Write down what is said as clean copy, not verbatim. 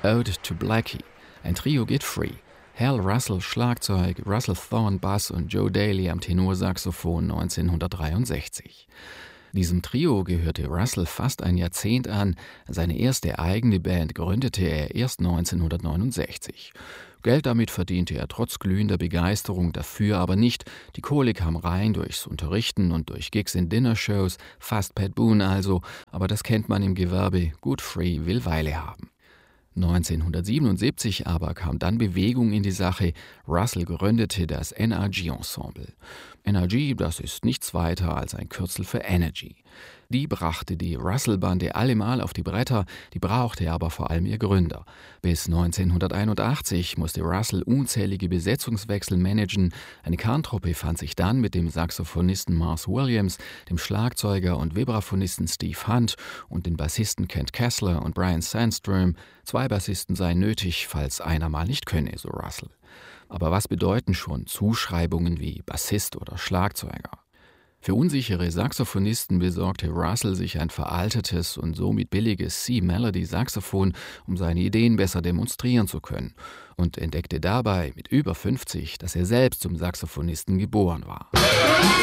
Ode to Blackie. Ein Trio geht free. Hal Russell Schlagzeug, Russell Thorne Bass und Joe Daly am Tenorsaxophon 1963. Diesem Trio gehörte Russell fast ein Jahrzehnt an. Seine erste eigene Band gründete er erst 1969. Geld damit verdiente er trotz glühender Begeisterung dafür aber nicht. Die Kohle kam rein durchs Unterrichten und durch Gigs in Dinnershows, fast Pat Boone also, aber das kennt man im Gewerbe, good free will Weile haben. 1977 aber kam dann Bewegung in die Sache. Russell gründete das NRG-Ensemble. NRG, das ist nichts weiter als ein Kürzel für Energy. Die brachte die Russell-Bande allemal auf die Bretter, die brauchte aber vor allem ihr Gründer. Bis 1981 musste Russell unzählige Besetzungswechsel managen. Eine Kerntruppe fand sich dann mit dem Saxophonisten Mars Williams, dem Schlagzeuger und Vibraphonisten Steve Hunt und den Bassisten Kent Kessler und Brian Sandstrom. 2 Bassisten seien nötig, falls einer mal nicht könne, so Russell. Aber was bedeuten schon Zuschreibungen wie Bassist oder Schlagzeuger? Für unsichere Saxophonisten besorgte Russell sich ein veraltetes und somit billiges C-Melody-Saxophon, um seine Ideen besser demonstrieren zu können, und entdeckte dabei mit über 50, dass er selbst zum Saxophonisten geboren war.